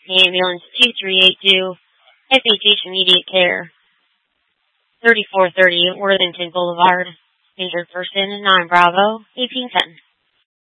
Emergency Ambulance 2382, FHH Immediate Care, 3430 Worthington Boulevard. Injured person 9 Bravo 1810.